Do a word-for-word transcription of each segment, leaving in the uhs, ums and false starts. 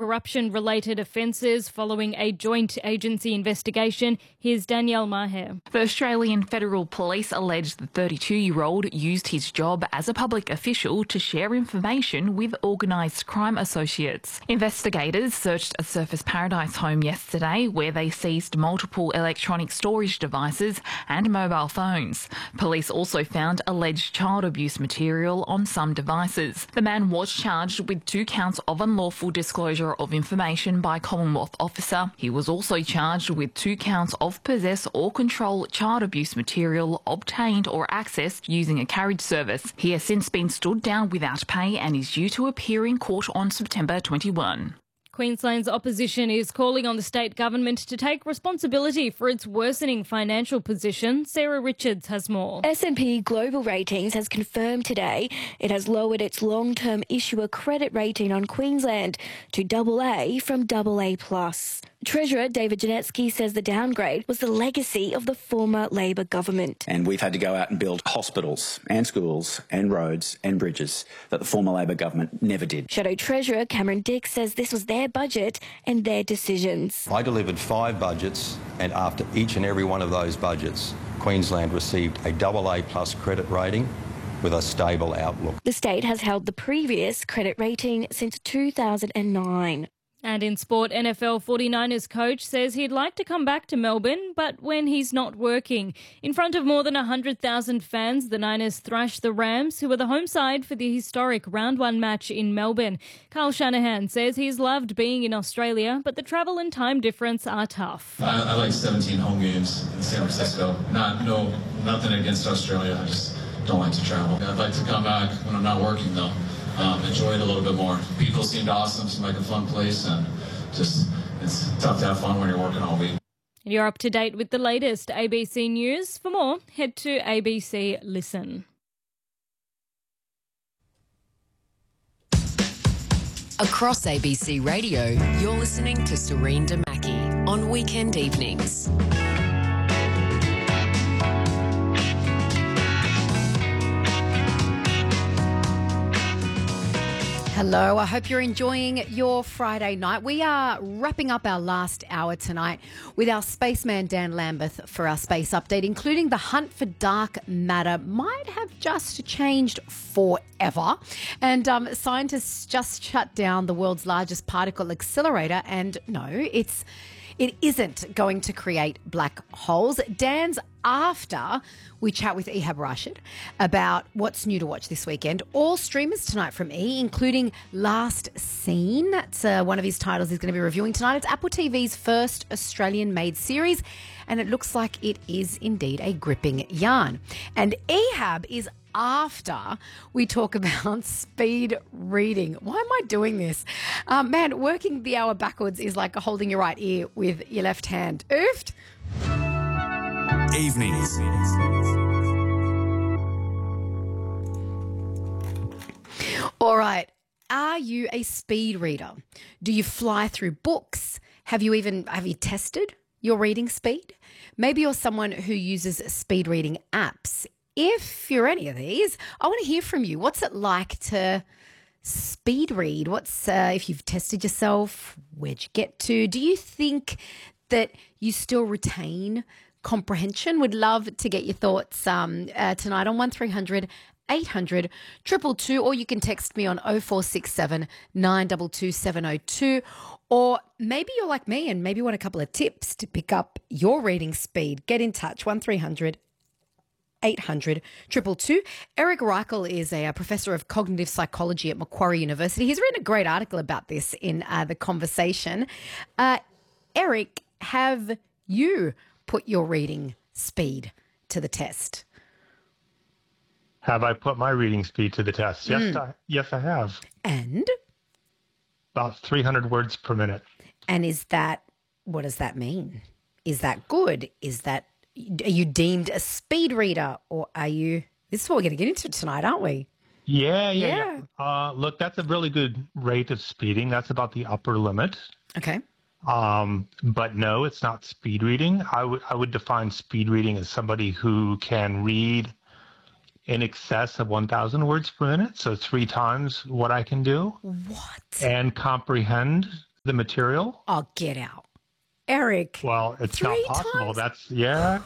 corruption-related offences following a joint agency investigation. Here's Danielle Maher. The Australian Federal Police allege the thirty-two-year-old used his job as a public official to share information with organised crime associates. Investigators searched a Surfers Paradise home yesterday where they seized multiple electronic storage devices and mobile phones. Police also found alleged child abuse material on some devices. The man was charged with two counts of unlawful disclosure of information by Commonwealth officer. He was also charged with two counts of possess or control child abuse material obtained or accessed using a carriage service. He has since been stood down without pay and is due to appear in court on September twenty-first. Queensland's opposition is calling on the state government to take responsibility for its worsening financial position. Sarah Richards has more. S and P Global Ratings has confirmed today it has lowered its long-term issuer credit rating on Queensland to double A from double A plus. Treasurer David Janetsky says the downgrade was the legacy of the former Labor government. And we've had to go out and build hospitals and schools and roads and bridges that the former Labor government never did. Shadow Treasurer Cameron Dick says this was their budget and their decisions. I delivered five budgets, and after each and every one of those budgets, Queensland received a double A plus credit rating with a stable outlook. The state has held the previous credit rating since two thousand nine. And in sport, N F L forty-niners coach says he'd like to come back to Melbourne, but when he's not working. In front of more than one hundred thousand fans, the Niners thrashed the Rams, who were the home side for the historic round one match in Melbourne. Kyle Shanahan says he's loved being in Australia, but the travel and time difference are tough. I, I like seventeen home games in San Francisco. Not, no, nothing against Australia. I just don't like to travel. I'd like to come back when I'm not working, though. Um, enjoy it a little bit more. People seemed awesome, seemed like a fun place, and just it's tough to have fun when you're working all week. You're up to date with the latest A B C News. For more, head to A B C Listen. Across A B C Radio, you're listening to Serene Damaki on weekend evenings. Hello, I hope you're enjoying your Friday night. We are wrapping up our last hour tonight with our spaceman Dan Lambeth for our space update, including the hunt for dark matter might have just changed forever. And um, scientists just shut down the world's largest particle accelerator, and no, it's it isn't going to create black holes. Dan's after we chat with Ehab Rashid about what's new to watch this weekend. All streamers tonight from E, including Last Seen. That's uh, one of his titles he's going to be reviewing tonight. It's Apple T V's first Australian-made series, and it looks like it is indeed a gripping yarn. And Ehab is after we talk about speed reading. Why am I doing this? Um, man, working the hour backwards is like holding your right ear with your left hand. Oofed. Evenings. All right. Are you a speed reader? Do you fly through books? Have you even have you tested your reading speed? Maybe you're someone who uses speed reading apps. If you're any of these, I want to hear from you. What's it like to speed read? What's uh, if you've tested yourself? Where'd you get to? Do you think that you still retain comprehension? Would love to get your thoughts um, uh, tonight on one three hundred eight hundred two two two, or you can text me on oh four six seven nine two two seven oh two. Or maybe you're like me and maybe want a couple of tips to pick up your reading speed. Get in touch, one three hundred eight hundred two two two. Eric Reichel is a, a professor of cognitive psychology at Macquarie University. He's written a great article about this in uh, The Conversation. Uh, Eric, have you put your reading speed to the test? Have I put my reading speed to the test? Yes, Mm. I, yes, I have. And? About three hundred words per minute. And is that, what does that mean? Is that good? Is that, are you deemed a speed reader, or are you, this is what we're going to get into tonight, aren't we? Yeah, yeah, Yeah. yeah. Uh, look, that's a really good rate of speeding. That's about the upper limit. Okay. Um, but no, it's not speed reading. I would I would define speed reading as somebody who can read in excess of one thousand words per minute, so three times what I can do. What? And comprehend the material. Oh, get out. Eric. Well, it's not three possible. times? That's, yeah.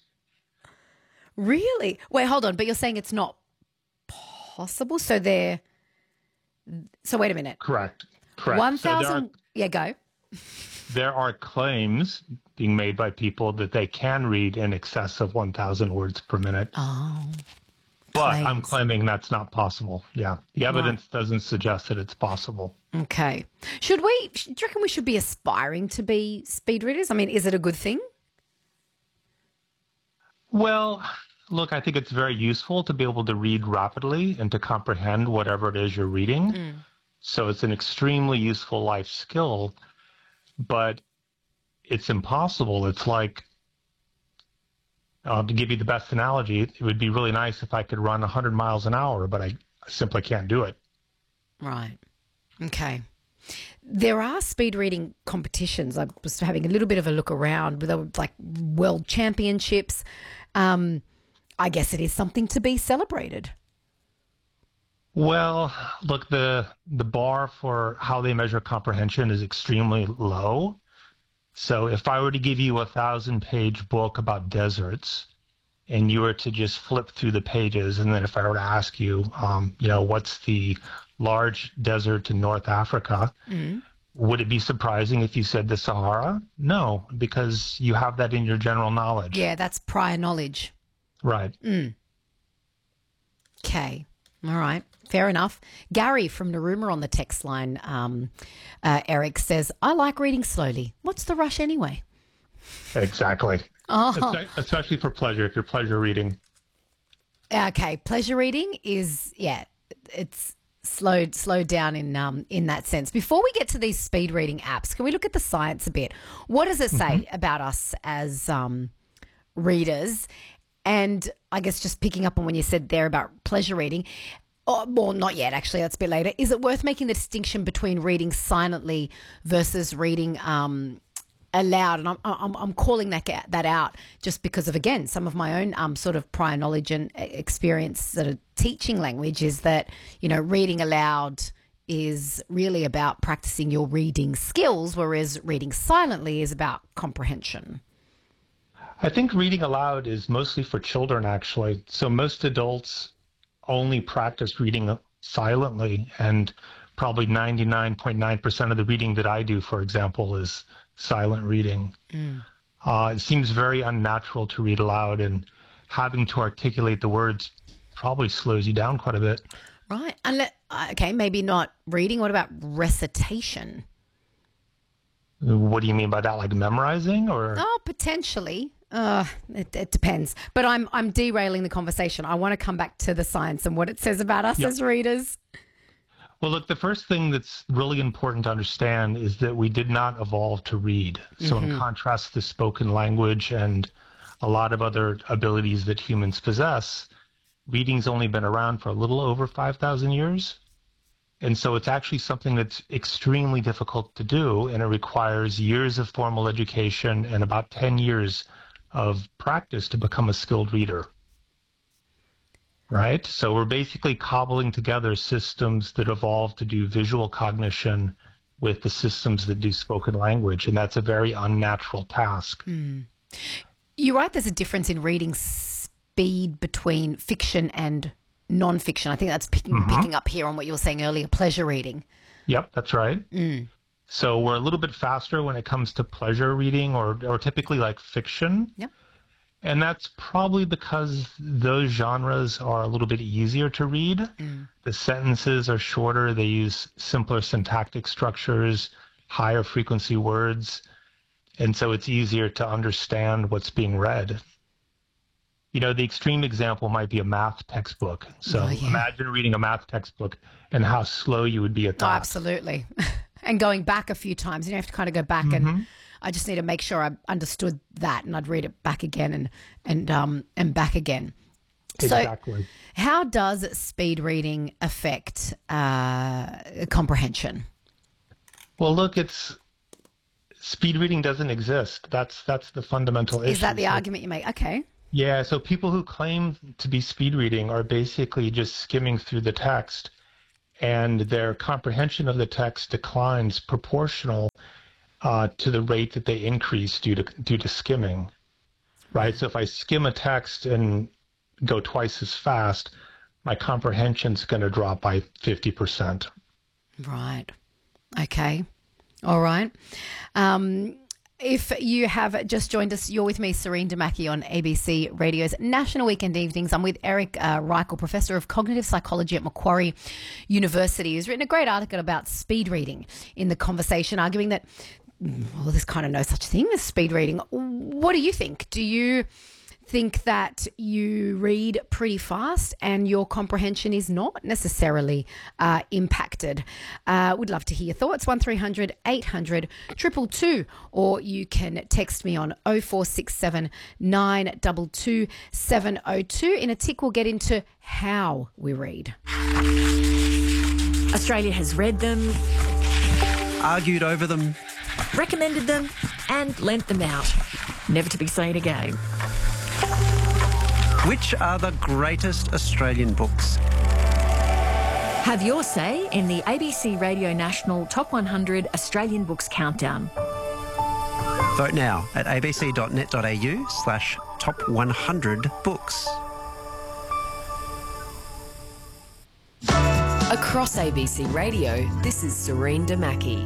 Really? Wait, hold on. But you're saying it's not possible? So they're, so wait a minute. Correct. Correct. one So there thousand, are- yeah, go. There are claims being made by people that they can read in excess of one thousand words per minute. Oh. But I'm claims. claiming that's not possible. Yeah. The evidence doesn't suggest that it's possible. Okay. Should we, do you reckon we should be aspiring to be speed readers? I mean, is it a good thing? Well, look, I think it's very useful to be able to read rapidly and to comprehend whatever it is you're reading. Mm. So it's an extremely useful life skill, but it's impossible. It's like, uh, to give you the best analogy, it would be really nice if I could run one hundred miles an hour, but I simply can't do it. Right. Okay. There are speed reading competitions. I was having a little bit of a look around. There were like world championships. Um, I guess it is something to be celebrated. Well, look, the the bar for how they measure comprehension is extremely low. So if I were to give you a thousand-page book about deserts, and you were to just flip through the pages, and then if I were to ask you, um, you know, what's the large desert in North Africa, Mm. would it be surprising if you said the Sahara? No, because you have that in your general knowledge. Yeah, that's prior knowledge. Right. Mm. Okay. All right. Fair enough. Gary from Narooma on the text line, um, uh, Eric says, I like reading slowly. What's the rush anyway? Exactly. Oh. Espe- Especially for pleasure, if you're pleasure reading. Okay. Pleasure reading is, yeah, it's slowed slowed down in um in that sense. Before we get to these speed reading apps, can we look at the science a bit? What does it say Mm-hmm. about us as um readers? And I guess just picking up on when you said there about pleasure reading, oh, well, not yet, actually, that's a bit later. Is it worth making the distinction between reading silently versus reading um, aloud? And I'm, I'm, I'm calling that that out just because of, again, some of my own um, sort of prior knowledge and experience sort of teaching language is that, you know, reading aloud is really about practicing your reading skills, whereas reading silently is about comprehension. I think reading aloud is mostly for children, actually. So most adults only practice reading silently, and probably ninety-nine point nine percent of the reading that I do, for example, is silent reading. Mm. Uh, it seems very unnatural to read aloud, and having to articulate the words probably slows you down quite a bit. Right. Unless, okay, maybe not reading. What about recitation? What do you mean by that? Like memorizing, or? Oh, potentially. Uh, it, it depends. But I'm I'm derailing the conversation. I want to come back to the science and what it says about us Yep. as readers. Well, look, the first thing that's really important to understand is that we did not evolve to read. So in contrast to spoken language and a lot of other abilities that humans possess, reading's only been around for a little over five thousand years. And so it's actually something that's extremely difficult to do, and it requires years of formal education and about ten years of practice to become a skilled reader. Right? So we're basically cobbling together systems that evolved to do visual cognition with the systems that do spoken language, and that's a very unnatural task. Mm. You're right, there's a difference in reading speed between fiction and non-fiction. I think that's picking, Mhm. picking up here on what you were saying earlier, pleasure reading. Yep, that's right. Mm. So we're a little bit faster when it comes to pleasure reading, or, or typically like fiction. Yep. And that's probably because those genres are a little bit easier to read. Mm. The sentences are shorter. They use simpler syntactic structures, higher frequency words. And so it's easier to understand what's being read. You know, the extreme example might be a math textbook. So Oh, yeah. imagine reading a math textbook and how slow you would be at Oh, that. absolutely. And going back a few times, you have to kind of go back Mhm. and I just need to make sure I understood that, and I'd read it back again and and um and back again. Exactly. So how does speed reading affect uh, comprehension? Well, look, it's speed reading doesn't exist. That's that's the fundamental issue. Is that the So- argument you make? Okay. Yeah, so people who claim to be speed reading are basically just skimming through the text, and their comprehension of the text declines proportional uh, to the rate that they increase due to due to skimming, right? So if I skim a text and go twice as fast, my comprehension's going to drop by fifty percent. Right. Okay. All right. Um, if you have just joined us, you're with me, Serene Damaki, on A B C Radio's National Weekend Evenings. I'm with Eric uh, Reichel, Professor of Cognitive Psychology at Macquarie University, who's written a great article about speed reading in The Conversation, arguing that, well, there's kind of no such thing as speed reading. What do you think? Do you think that you read pretty fast and your comprehension is not necessarily uh, impacted? Uh, would love to hear your thoughts. one three hundred eight hundred two two two, or you can text me on oh four six seven nine two two seven oh two. In a tick, we'll get into how we read. Australia has read them, argued over them, recommended them and lent them out, never to be seen again. Which are the greatest Australian books? Have your say in the A B C Radio National Top one hundred Australian Books Countdown. Vote now at abc.net.au slash top 100 books. Across A B C Radio, this is Serene Damaki.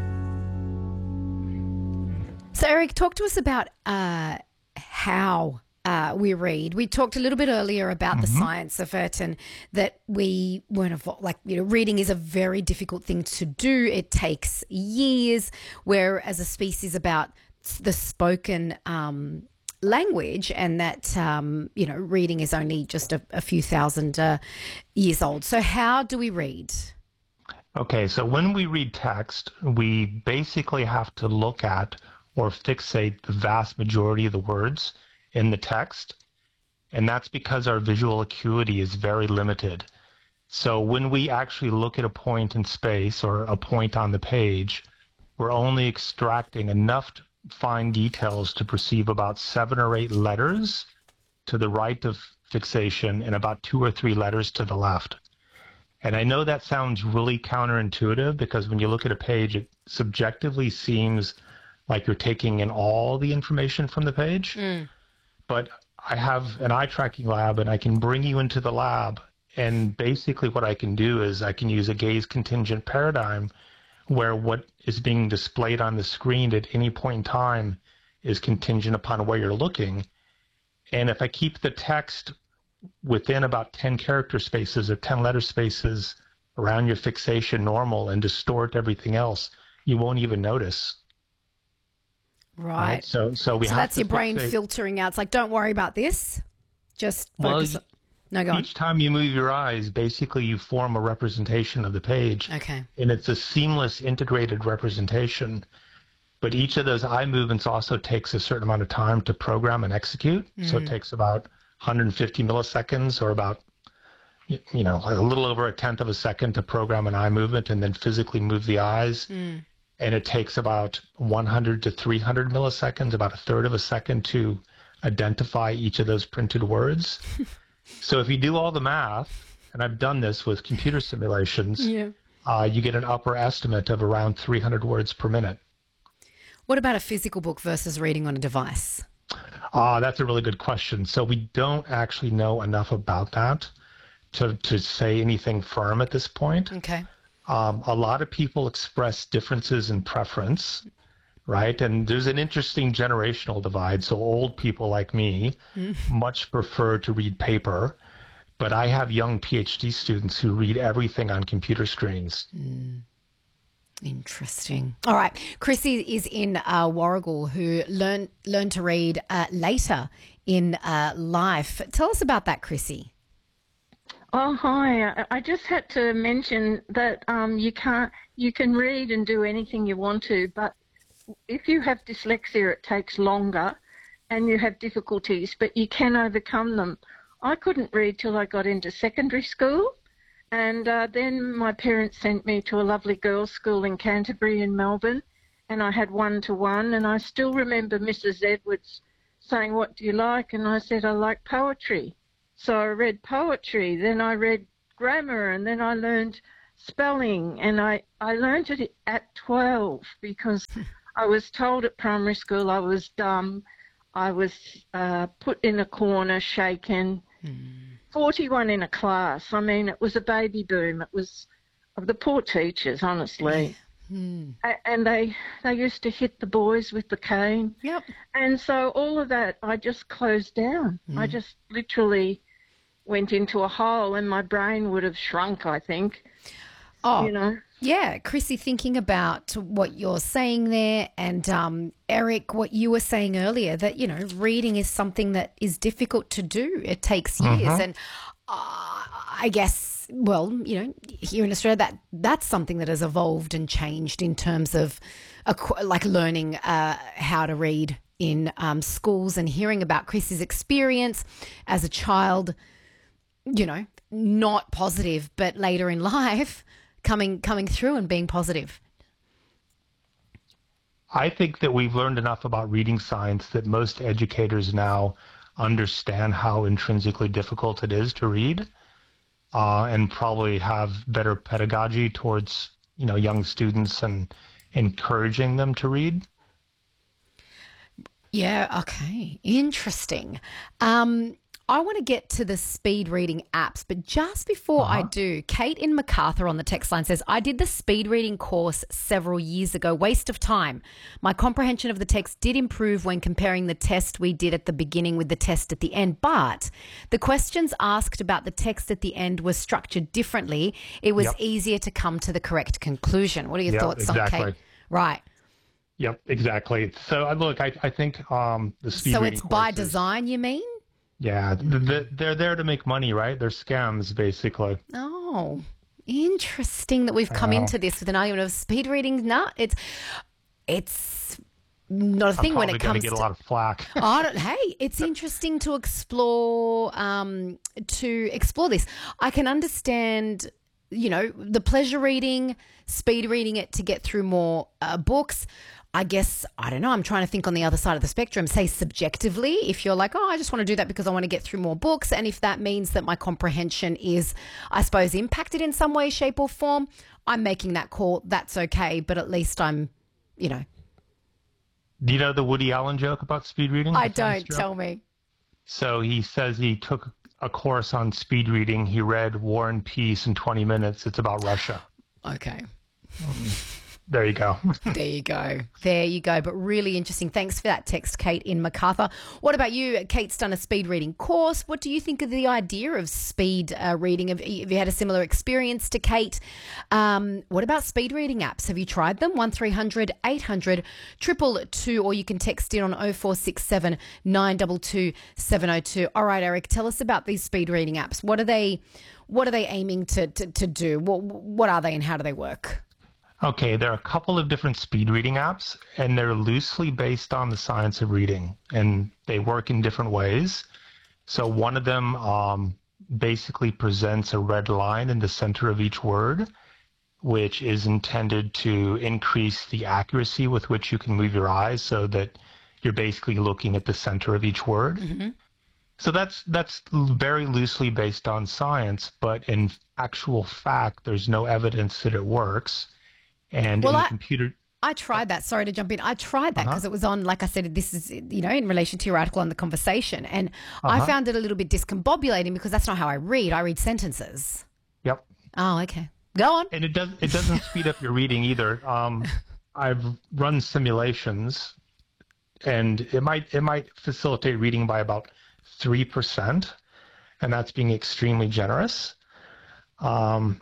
So, Eric, talk to us about uh, how uh, we read. We talked a little bit earlier about mm-hmm. the science of it, and that we weren't evolved. Like, you know, reading is a very difficult thing to do. It takes years. We're, as a species, about the spoken um, language, and that um, you know, reading is only just a, a few thousand uh, years old. So, how do we read? Okay, so when we read text, we basically have to look at or fixate the vast majority of the words in the text, and that's because our visual acuity is very limited. So when we actually look at a point in space or a point on the page, we're only extracting enough fine details to perceive about seven or eight letters to the right of fixation and about two or three letters to the left. And I know that sounds really counterintuitive, because when you look at a page, it subjectively seems like you're taking in all the information from the page. Mm. But I have an eye tracking lab, and I can bring you into the lab. And basically what I can do is I can use a gaze contingent paradigm, where what is being displayed on the screen at any point in time is contingent upon where you're looking. And if I keep the text within about ten character spaces or ten letter spaces around your fixation normal and distort everything else, you won't even notice. Right. right. So, so we so have that's to your brain fixate. filtering out. It's like, don't worry about this. Just focus. Well, on... No, go on. Each time you move your eyes, basically you form a representation of the page. Okay. And it's a seamless, integrated representation. But each of those eye movements also takes a certain amount of time to program and execute. Mm. So it takes about one hundred fifty milliseconds, or about, you know, a little over a tenth of a second to program an eye movement and then physically move the eyes. Mm. And it takes about one hundred to three hundred milliseconds, about a third of a second, to identify each of those printed words. So if you do all the math, and I've done this with computer simulations, yeah. uh, you get an upper estimate of around three hundred words per minute. What about a physical book versus reading on a device? Uh, that's a really good question. So we don't actually know enough about that to, to say anything firm at this point. Okay. Um, a lot of people express differences in preference, right? And there's an interesting generational divide. So old people like me mm. much prefer to read paper, but I have young PhD students who read everything on computer screens. Mm. Interesting. All right. Chrissy is in uh, Warragul, who learned learned to read uh, later in uh, life. Tell us about that, Chrissy. Oh, hi. I just had to mention that um, you can't, you can read and do anything you want to, but if you have dyslexia, it takes longer and you have difficulties, but you can overcome them. I couldn't read till I got into secondary school, and uh, then my parents sent me to a lovely girls' school in Canterbury in Melbourne, and I had one-to-one, and I still remember Missus Edwards saying, "What do you like?" And I said, "I like poetry." So I read poetry, then I read grammar, and then I learned spelling, and I, I learned it at twelve because I was told at primary school I was dumb. I was uh, put in a corner, shaken. Mm. forty-one in a class. I mean, it was a baby boom. It was of the poor teachers, honestly. Mm. A- and they they used to hit the boys with the cane. Yep. And so all of that, I just closed down. Mm. I just literally went into a hole, and my brain would have shrunk, I think. Oh, you know. Yeah, Chrissy, thinking about what you're saying there, and um, Eric, what you were saying earlier, that, you know, reading is something that is difficult to do. It takes years. Mm-hmm. And uh, I guess, well, you know, here in Australia, that that's something that has evolved and changed in terms of uh, like learning uh, how to read in um, schools, and hearing about Chrissy's experience as a child, you know, not positive, but later in life, coming coming through and being positive. I think that we've learned enough about reading science that most educators now understand how intrinsically difficult it is to read, uh, and probably have better pedagogy towards, you know, young students and encouraging them to read. Yeah, okay. Interesting. Um, I want to get to the speed reading apps, but just before uh-huh. I do, Kate in Macarthur on the text line says, I did the speed reading course several years ago. Waste of time. My comprehension of the text did improve when comparing the test we did at the beginning with the test at the end, but the questions asked about the text at the end was structured differently. It was yep. easier to come to the correct conclusion. What are your yep, thoughts exactly. on Kate? Right. Yep, exactly. So look, I, I think um, the speed so reading it's by courses, design, you mean? Yeah, they're there to make money, right? They're scams, basically. Oh, interesting that we've come I know. into this with an argument of speed reading. No, it's it's not a thing I'm when it comes get to. a lot of flack. I don't, hey, it's interesting to explore um, to explore this. I can understand, you know, the pleasure reading, speed reading it to get through more uh, books. I guess, I don't know, I'm trying to think on the other side of the spectrum, say subjectively, if you're like, oh, I just want to do that because I want to get through more books, and if that means that my comprehension is, I suppose, impacted in some way, shape or form, I'm making that call, that's okay, but at least I'm, you know. Do you know the Woody Allen joke about speed reading? I don't, tell me. So he says he took a course on speed reading. He read War and Peace in twenty minutes. It's about Russia. Okay. Um, There you go. There you go. There you go. But really interesting. Thanks for that text, Kate in Macarthur. What about you? Kate's done a speed reading course. What do you think of the idea of speed uh, reading? Have, have you had a similar experience to Kate? Um, what about speed reading apps? Have you tried them? one three hundred eight hundred two two two, or you can text in on oh four six seven nine two two seven oh two. All right, Eric, tell us about these speed reading apps. What are they, what are they aiming to, to, to do? What, what are they and how do they work? Okay, there are a couple of different speed reading apps, and they're loosely based on the science of reading, and they work in different ways. So one of them um, basically presents a red line in the center of each word, which is intended to increase the accuracy with which you can move your eyes so that you're basically looking at the center of each word. Mm-hmm. So that's that's very loosely based on science, but in actual fact, there's no evidence that it works. And well, in the I, computer, I tried that. Sorry to jump in. I tried that because uh-huh. it was on, like I said, this is, you know, in relation to your article on The Conversation. And uh-huh. I found it a little bit discombobulating because that's not how I read. I read sentences. Yep. Oh, okay. Go on. And it, does, it doesn't speed up your reading either. Um, I've run simulations, and it might, it might facilitate reading by about three percent, and that's being extremely generous. Um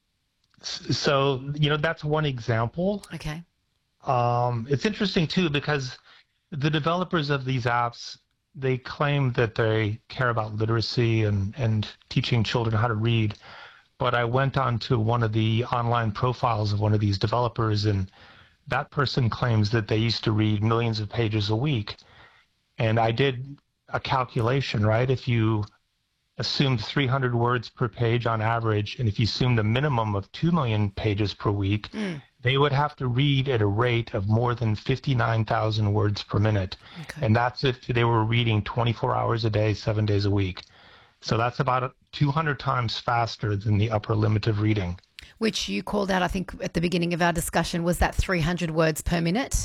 So, you know, that's one example. Okay. Um, it's interesting, too, because the developers of these apps, they claim that they care about literacy and, and teaching children how to read. But I went on to one of the online profiles of one of these developers, and that person claims that they used to read millions of pages a week. And I did a calculation, right? If you assumed three hundred words per page on average, and if you assumed a minimum of two million pages per week, mm. they would have to read at a rate of more than fifty-nine thousand words per minute. Okay. And that's if they were reading twenty-four hours a day, seven days a week. So that's about two hundred times faster than the upper limit of reading. Which you called out, I think, at the beginning of our discussion, was that three hundred words per minute?